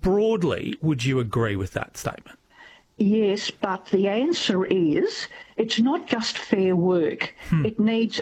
broadly, would you agree with that statement? Yes, but the answer is it's not just fair work. What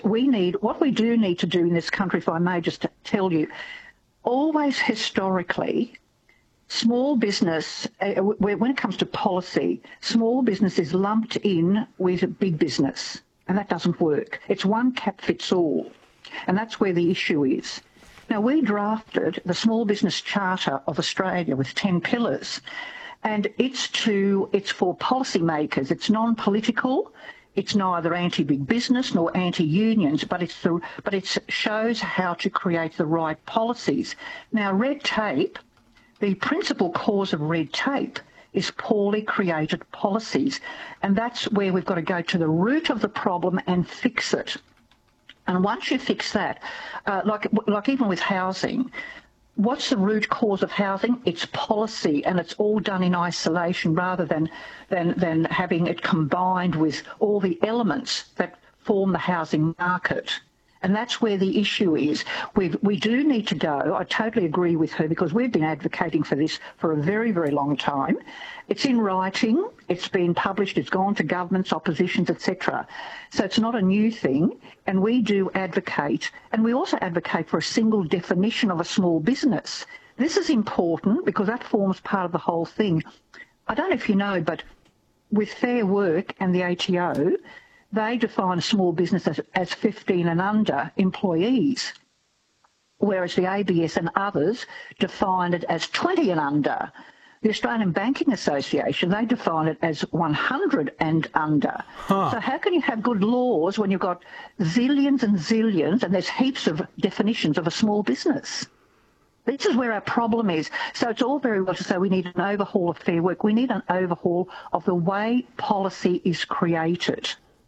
we do need to do in this country, if I may just tell you, always historically, small business, when it comes to policy, small business is lumped in with big business, and that doesn't work. It's one cap fits all, and that's where the issue is. Now, we drafted the Small Business Charter of Australia with 10 pillars, and it's for policymakers. It's non-political. It's neither anti-big business nor anti-unions, but it shows how to create the right policies. Now, red tape, the principal cause of red tape is poorly created policies, and that's where we've got to go to the root of the problem and fix it. And once you fix that, like even with housing, what's the root cause of housing? It's policy, and it's all done in isolation rather than having it combined with all the elements that form the housing market. And that's where the issue is. We do need to go. I totally agree with her because we've been advocating for this for a very, very long time. It's in writing. It's been published. It's gone to governments, oppositions, etc. So it's not a new thing. And we do advocate. And we also advocate for a single definition of a small business. This is important because that forms part of the whole thing. I don't know if you know, but with Fair Work and the ATO, they define a small business as 15 and under employees, whereas the ABS and others define it as 20 and under. The Australian Banking Association, they define it as 100 and under. So how can you have good laws when you've got zillions and zillions and there's heaps of definitions of a small business? This is where our problem is. So it's all very well to say we need an overhaul of Fair Work. We need an overhaul of the way policy is created.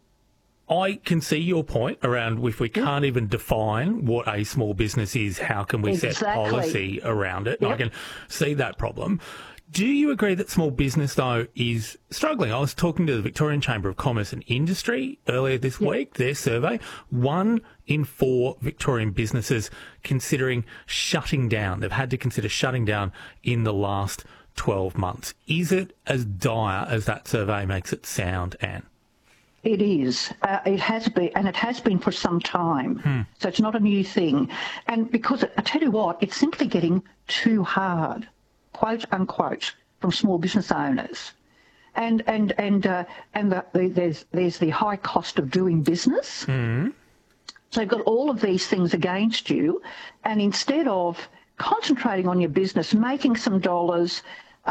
I can see your point around if we can't even define what a small business is, how can we set policy around it? Yep. I can see that problem. Do you agree that small business, though, is struggling? I was talking to the Victorian Chamber of Commerce and Industry earlier this week, their survey. 1 in 4 Victorian businesses considering shutting down. They've had to consider shutting down in the last 12 months. Is it as dire as that survey makes it sound, Anne? It is. It has been, and it has been for some time. So it's not a new thing. And because, I tell you what, it's simply getting too hard, quote unquote, from small business owners. And there's the high cost of doing business. So you've got all of these things against you. And instead of concentrating on your business, making some dollars,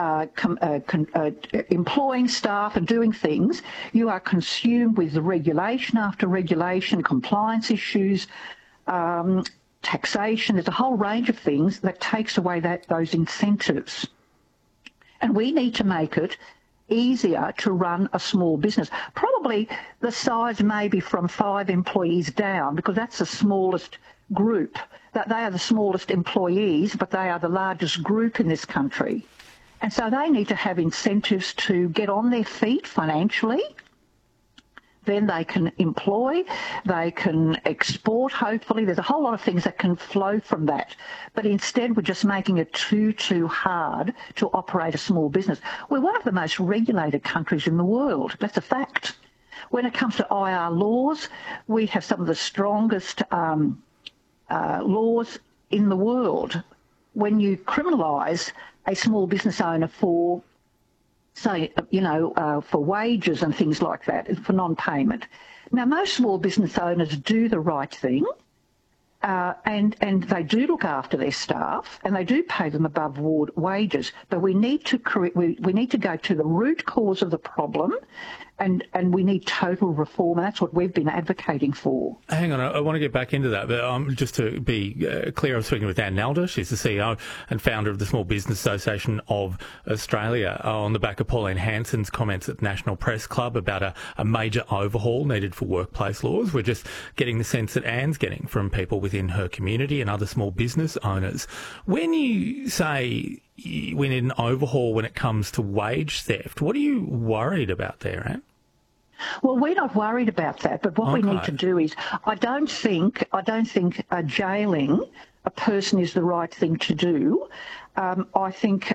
employing staff and doing things, you are consumed with regulation after regulation, compliance issues, taxation. There's a whole range of things that takes away those incentives. And we need to make it easier to run a small business. Probably the size maybe from 5 employees down, because that's the smallest group. That they are the smallest employees, but they are the largest group in this country. And so they need to have incentives to get on their feet financially. Then they can employ, they can export, hopefully. There's a whole lot of things that can flow from that. But instead, we're just making it too hard to operate a small business. We're one of the most regulated countries in the world. That's a fact. When it comes to IR laws, we have some of the strongest laws in the world. When you criminalise a small business owner for, say, for wages and things like that, for non-payment. Now, most small business owners do the right thing, and they do look after their staff, and they do pay them above board wages. But we need to we need to go to the root cause of the problem, and we need total reform. And that's what we've been advocating for. Hang on, I want to get back into that, but just to be clear, I'm speaking with Anne Nalder. She's the CEO and founder of the Small Business Association of Australia, on the back of Pauline Hanson's comments at the National Press Club about a major overhaul needed for workplace laws. We're just getting the sense that Anne's getting from people within her community and other small business owners. When you say we need an overhaul when it comes to wage theft, what are you worried about there, Anne? Well, we're not worried about that, but what we need to do is, I don't think jailing a person is the right thing to do. I think